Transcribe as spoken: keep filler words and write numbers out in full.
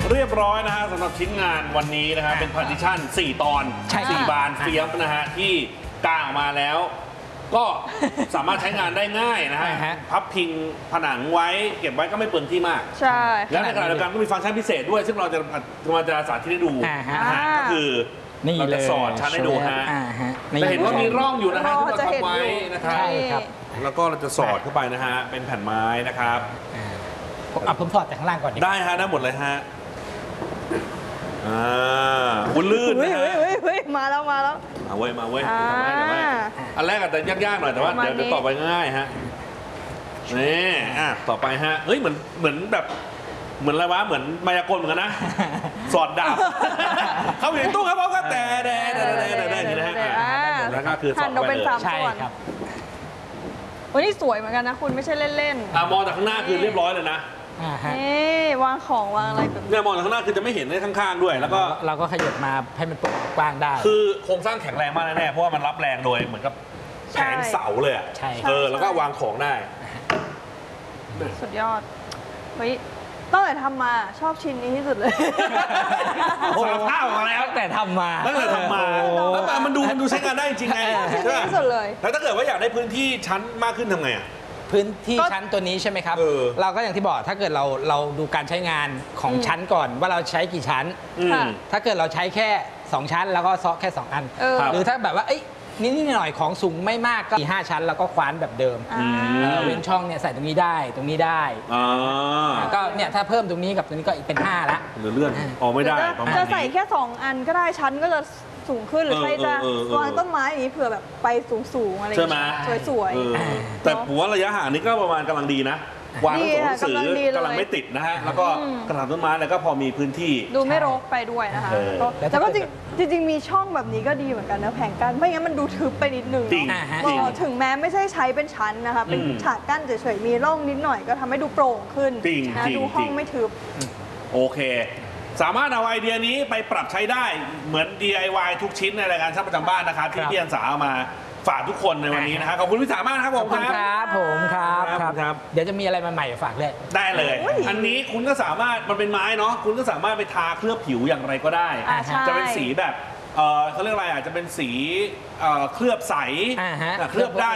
เรียบร้อยนะฮะสำหรับชิ้นงานวันนี้นะฮะเป็นพาร์ติชันสี่ตอนสี่บานเฟียบนะฮะที่กางออกมาแล้ว ก็สามารถใช้งานได้ง่ายนะฮะพับพิงผนังไว้เก็บไว้ก็ไม่เปลืองที่มากใช่แล้วในขณะเดียวกันก็มีฟังก์ชันพิเศษด้วยซึ่งเราจะมาจะสาธิตให้ดูนะฮะก็คือเราจะสอดชั้นให้ดูฮะจะเห็นว่ามีร่องอยู่นะฮะที่เราทำไว้นะครับแล้วก็เราจะสอดเข้าไปนะฮะเป็นแผ่นไม้นะครับเอาผมถอดจากข้างล่างก่อนได้ฮะได้หมดเลยฮะอ่าวุ้นลื่นนะฮะมาแล้วมาแล้วมาเว้ยมาเว้ยอันแรกอาจจะยากๆหน่อยแต่ว่าเดี๋ยวเดี๋ยวต่อไปง่ายฮะนี่อ่ะต่อไปฮะเฮ้ยเหมือนเหมือนแบบเหมือนอะไรวะเหมือนมายากลเหมือนกันนะสอดดาบเขาอยู่ในตู้ครับเขาก็แต่แต่แต่แต่แต่แต่นี่นะฮะแล้วก็คือสอดไปเลยใช่ครับวันนี้สวยเหมือนกันนะคุณไม่ใช่เล่นๆอ่ะมองจากข้างหน้าคือเรียบร้อยเลยนะนี่วางของวางอะไรแบบเนี่ยมองจากข้างหน้าคือจะไม่เห็นในข้างๆด้วยแล้วก็เราก็ขยับมาให้มันกว้างได้คือโครงสร้างแข็งแรงมากแน่ๆเพราะว่ามันรับแรงโดยเหมือนกับแผงเสาเลยอ่ะใช่เออแล้วก็วางของได้สุดยอดเฮ้ยตั้งแต่ทำมาชอบชิ้นนี้ที่สุดเลยโอ้โหข้าวมาแล้วตั้งแต่ทำมาตั้งแต่ทำมาแล้วแต่มันดูมันดูใช้งานได้จริงไงใช่ที่สุดเลยแล้วถ้าเกิดว่าอยากได้พื้นที่ชั้นมากขึ้นทำไงอ่ะพื้นที่ชั้นตัวนี้ใช่ไหมครับเราก็อย่างที่บอกถ้าเกิดเราเราดูการใช้งานของชั้นก่อนว่าเราใช้กี่ชั้นถ้าเกิดเราใช้แค่สองชั้นแล้วก็ซ้อแค่สองอันหรือถ้าแบบว่านิดนิดหน่อยของสูงไม่มากก็ห้าชั้นแล้วก็คว้านแบบเดิมเว้นช่องเนี่ยใส่ตรงนี้ได้ตรงนี้ได้ก็เนี่ยถ้าเพิ่มตรงนี้กับตรงนี้ก็อีกเป็นห้าละหรือเลื่อนออกไม่ได้จะใส่แค่สองอันก็ได้ชั้นก็จะสูงขึ้นหรือใครจะวางต้นไม้อย่างนี้เผื่อแบบไปสูงๆอะไรอย่างเงี้ยสวยๆแต่ผมว่าระยะห่างนี้ก็ประมาณกำลังดีนะวางหนังสือกำลังไม่ติดนะฮะแล้วก็กระถางต้นไม้แล้วก็พอมีพื้นที่ดูไม่รกไปด้วยนะคะแต่ก็จริงๆมีช่องแบบนี้ก็ดีเหมือนกันนะแผงกั้นไม่งั้นมันดูทึบไปนิดนึงถึงแม้ไม่ใช่ใช้เป็นชั้นนะคะเป็นฉากกั้นเฉยๆมีร่องนิดหน่อยก็ทำให้ดูโปร่งขึ้นนะดูห้องไม่ทึบโอเคสามารถเอาไอเดียนี้ไปปรับใช้ได้เหมือน ดี ไอ วาย ทุกชิ้นในรายการช่างประจำบ้านนะครับที่พี่อันสาเอามาฝากทุกคนในวันนี้นะครับขอบคุณพี่สามากครับผมครับผมครับครับเดี๋ยวจะมีอะไรมาใหม่ฝากเลยได้เลยอันนี้คุณก็สามารถมันเป็นไม้เนาะคุณก็สามารถไปทาเคลือบผิวอย่างไรก็ได้จะเป็นสีแบบเขาเรียกอะไรอ่ะจะเป็นสีเคลือบใสเคลือบด้าน